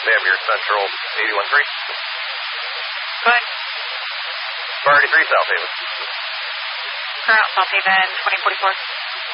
Ma'am, your Central 813. Go ahead. Bar 83, South Haven. Current South Haven, 2044.